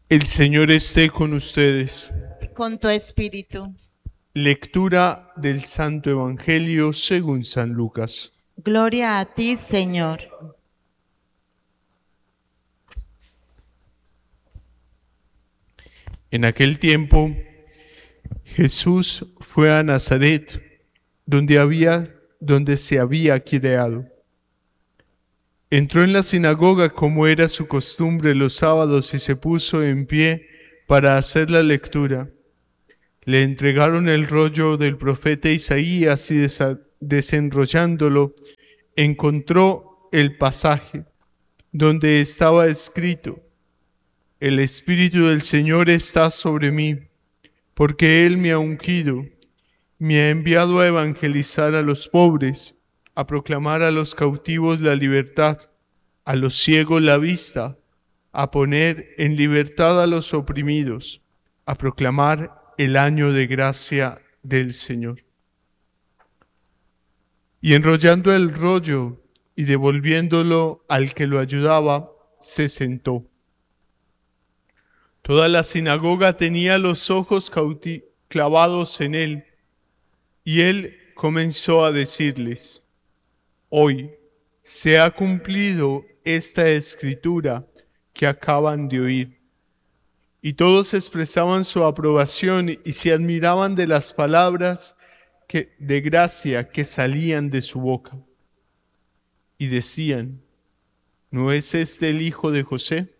El Señor esté con ustedes. Con tu espíritu. Lectura del Santo Evangelio según San Lucas. Gloria a ti, Señor. En aquel tiempo, Jesús fue a Nazaret, donde se había criado. Entró en la sinagoga como era su costumbre los sábados y se puso en pie para hacer la lectura. Le entregaron el rollo del profeta Isaías y desenrollándolo, encontró el pasaje donde estaba escrito: El Espíritu del Señor está sobre mí, porque Él me ha ungido, me ha enviado a evangelizar a los pobres, a proclamar a los cautivos la libertad, a los ciegos la vista, a poner en libertad a los oprimidos, a proclamar el año de gracia del Señor. Y enrollando el rollo y devolviéndolo al que lo ayudaba, se sentó. Toda la sinagoga tenía los ojos clavados en él, y él comenzó a decirles: Hoy se ha cumplido esta escritura que acaban de oír. Y todos expresaban su aprobación y se admiraban de las palabras de gracia que salían de su boca. Y decían: ¿no es este el hijo de José?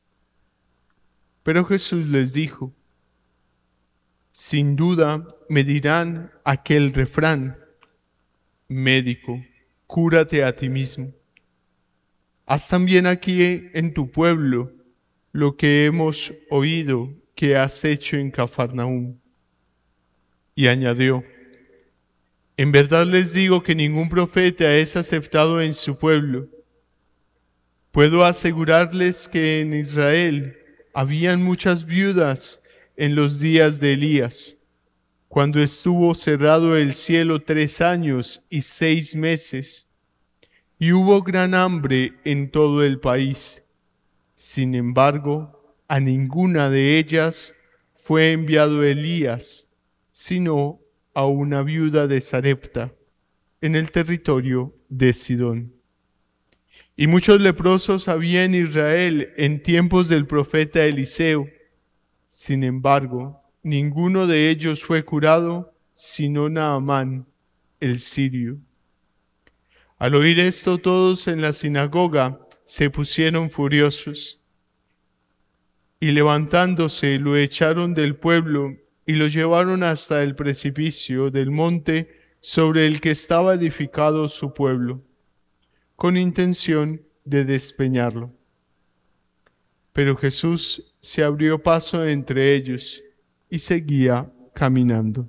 Pero Jesús les dijo: sin duda me dirán aquel refrán: médico, cúrate a ti mismo. Haz también aquí en tu pueblo lo que hemos oído que has hecho en Cafarnaúm. Y añadió: en verdad les digo que ningún profeta es aceptado en su pueblo. Puedo asegurarles que en Israel habían muchas viudas en los días de Elías, cuando estuvo cerrado el cielo 3 años y 6 meses, y hubo gran hambre en todo el país. Sin embargo, a ninguna de ellas fue enviado Elías, sino a una viuda de Sarepta, en el territorio de Sidón. Y muchos leprosos había en Israel en tiempos del profeta Eliseo. Sin embargo, ninguno de ellos fue curado, sino Naamán, el sirio. Al oír esto, todos en la sinagoga se pusieron furiosos, y levantándose lo echaron del pueblo y lo llevaron hasta el precipicio del monte sobre el que estaba edificado su pueblo, con intención de despeñarlo. Pero Jesús se abrió paso entre ellos y seguía caminando.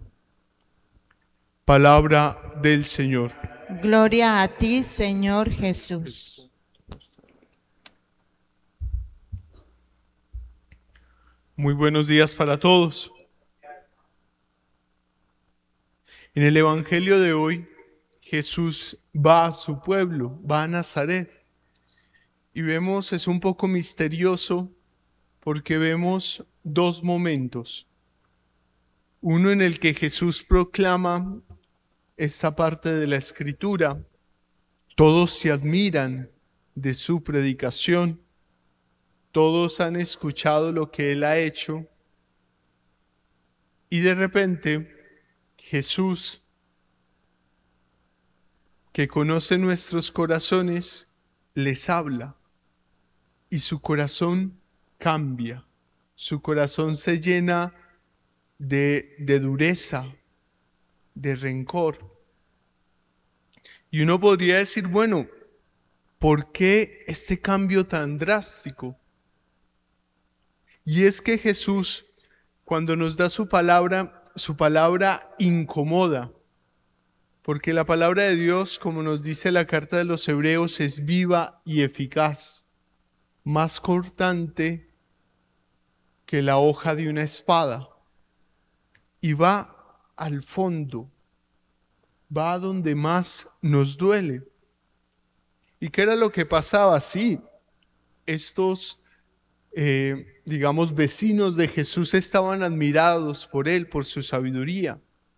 Palabra del Señor. Gloria a ti, Señor Jesús. Muy buenos días para todos. En el Evangelio de hoy, Jesús va a su pueblo, va a Nazaret. Y vemos, es un poco misterioso, porque vemos dos momentos. Uno en el que Jesús proclama esta parte de la Escritura. Todos se admiran de su predicación. Todos han escuchado lo que Él ha hecho. Y de repente, Jesús, que conoce nuestros corazones, les habla. Y su corazón cambia. Su corazón se llena de dureza, de rencor. Y uno podría decir, bueno, ¿por qué este cambio tan drástico? Y es que Jesús, cuando nos da su palabra incomoda, porque la palabra de Dios, como nos dice la carta de los Hebreos, es viva y eficaz, más cortante que la hoja de una espada, y va al fondo, va a donde más nos duele. ¿Y qué era lo que pasaba? Sí, estos digamos, vecinos de Jesús estaban admirados por él, por su sabiduría.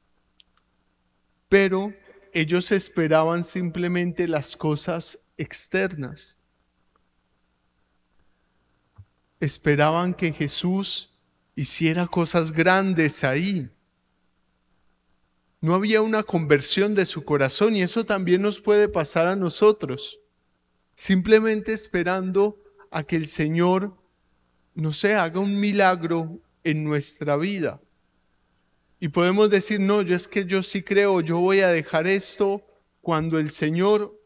Pero ellos esperaban simplemente las cosas externas. Esperaban que Jesús hiciera cosas grandes ahí. No había una conversión de su corazón y eso también nos puede pasar a nosotros. Simplemente esperando a que el Señor, no sé, haga un milagro en nuestra vida. Y podemos decir, no, yo sí creo, yo voy a dejar esto cuando el Señor